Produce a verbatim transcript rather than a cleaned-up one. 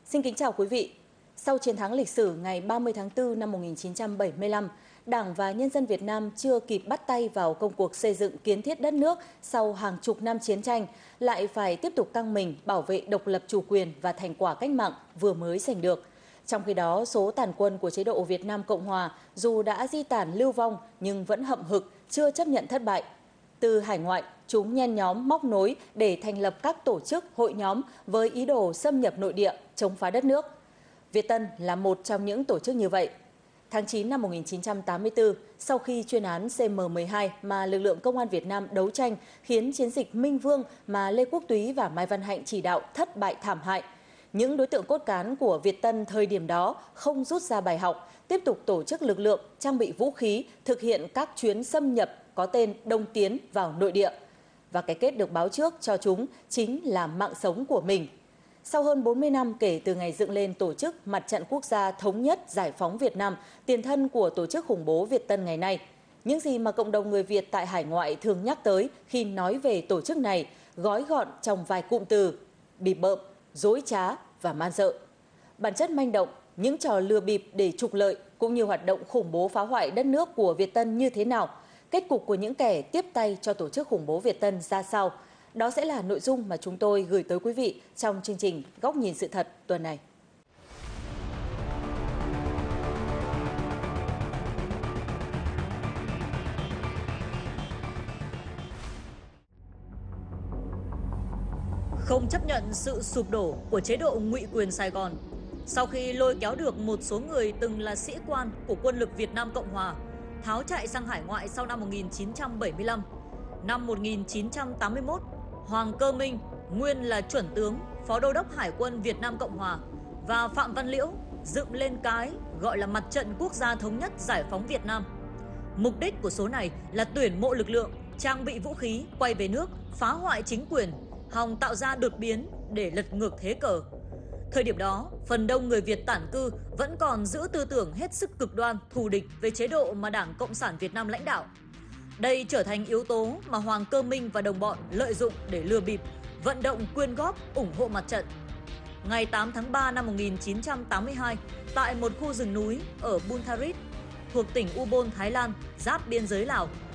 Xin kính chào quý vị. Sau chiến thắng lịch sử ngày ba mươi tháng tư năm một nghìn chín trăm bảy mươi lăm, Đảng và nhân dân Việt Nam chưa kịp bắt tay vào công cuộc xây dựng kiến thiết đất nước sau hàng chục năm chiến tranh, lại phải tiếp tục căng mình bảo vệ độc lập chủ quyền và thành quả cách mạng vừa mới giành được. Trong khi đó, số tàn quân của chế độ Việt Nam Cộng Hòa dù đã di tản lưu vong nhưng vẫn hậm hực, chưa chấp nhận thất bại. Từ hải ngoại, chúng nhen nhóm móc nối để thành lập các tổ chức, hội nhóm với ý đồ xâm nhập nội địa, chống phá đất nước. Việt Tân là một trong những tổ chức như vậy. Tháng chín năm một nghìn chín trăm tám mươi tư, sau khi chuyên án C M mười hai mà lực lượng công an Việt Nam đấu tranh khiến chiến dịch Minh Vương mà Lê Quốc Túy và Mai Văn Hạnh chỉ đạo thất bại thảm hại, những đối tượng cốt cán của Việt Tân thời điểm đó không rút ra bài học, tiếp tục tổ chức lực lượng, trang bị vũ khí, thực hiện các chuyến xâm nhập có tên Đông Tiến vào nội địa. Và cái kết được báo trước cho chúng chính là mạng sống của mình. Sau hơn bốn mươi năm kể từ ngày dựng lên tổ chức Mặt trận Quốc gia Thống nhất Giải phóng Việt Nam, tiền thân của tổ chức khủng bố Việt Tân ngày nay, những gì mà cộng đồng người Việt tại hải ngoại thường nhắc tới khi nói về tổ chức này gói gọn trong vài cụm từ: bịp bợm, dối trá và man dợ. Bản chất manh động, những trò lừa bịp để trục lợi cũng như hoạt động khủng bố phá hoại đất nước của Việt Tân như thế nào, kết cục của những kẻ tiếp tay cho tổ chức khủng bố Việt Tân ra sao, đó sẽ là nội dung mà chúng tôi gửi tới quý vị trong chương trình Góc nhìn sự thật tuần này. Không chấp nhận sự sụp đổ của chế độ ngụy quyền Sài Gòn, sau khi lôi kéo được một số người từng là sĩ quan của quân lực Việt Nam Cộng Hòa tháo chạy sang hải ngoại sau năm một nghìn chín trăm bảy mươi lăm, năm một nghìn chín trăm tám mươi mốt, Hoàng Cơ Minh, nguyên là chuẩn tướng, phó đô đốc Hải quân Việt Nam Cộng Hòa, và Phạm Văn Liễu dựng lên cái gọi là Mặt trận Quốc gia Thống nhất Giải phóng Việt Nam. Mục đích của số này là tuyển mộ lực lượng, trang bị vũ khí, quay về nước, phá hoại chính quyền, hòng tạo ra đột biến để lật ngược thế cờ. Thời điểm đó, phần đông người Việt tản cư vẫn còn giữ tư tưởng hết sức cực đoan, thù địch với chế độ mà Đảng Cộng sản Việt Nam lãnh đạo. Đây trở thành yếu tố mà Hoàng Cơ Minh và đồng bọn lợi dụng để lừa bịp, vận động quyên góp, ủng hộ mặt trận. Ngày tám tháng ba năm một nghìn chín trăm tám mươi hai, tại một khu rừng núi ở Bun Tharit, thuộc tỉnh Ubon, Thái Lan, giáp biên giới Lào,